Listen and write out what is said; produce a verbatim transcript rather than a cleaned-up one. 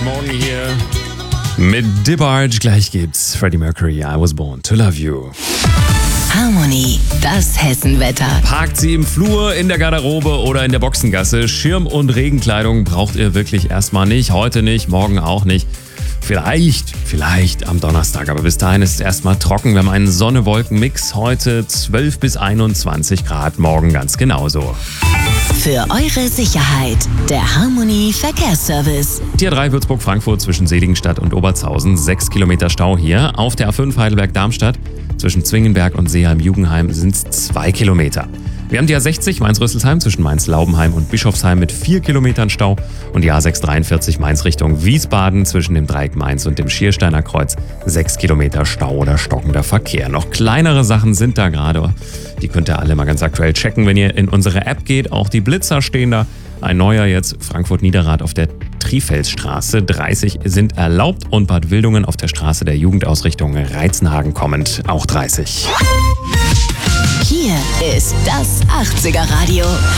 Morgen hier mit DeBarge. Gleich gibt's Freddie Mercury, I Was Born to Love You. Harmony, das Hessenwetter. Parkt sie im Flur, in der Garderobe oder in der Boxengasse. Schirm und Regenkleidung braucht ihr wirklich erstmal nicht. Heute nicht, morgen auch nicht. Vielleicht, vielleicht am Donnerstag, aber bis dahin ist es erstmal trocken. Wir haben einen Sonne-Wolken-Mix. Heute zwölf bis einundzwanzig Grad, morgen ganz genauso. Für eure Sicherheit, der Harmony Verkehrsservice. Tier drei Würzburg-Frankfurt zwischen Seligenstadt und Obertshausen. sechs Kilometer Stau hier. Auf der A fünf Heidelberg-Darmstadt zwischen Zwingenberg und Seeheim-Jugendheim sind es zwei Kilometer. Wir haben die A sechzig Mainz-Rüsselsheim zwischen Mainz-Laubenheim und Bischofsheim mit vier Kilometern Stau und die A sechs dreiundvierzig Mainz Richtung Wiesbaden zwischen dem Dreieck Mainz und dem Schiersteiner Kreuz sechs Kilometer Stau oder stockender Verkehr. Noch kleinere Sachen sind da gerade. Die könnt ihr alle mal ganz aktuell checken, wenn ihr in unsere App geht. Auch die Blitzer stehen da. Ein neuer jetzt, Frankfurt-Niederrad auf der Trifelsstraße. dreißig sind erlaubt und Bad Wildungen auf der Straße der Jugendausrichtung Reizenhagen kommend auch dreißig. Hier ist das achtziger Radio.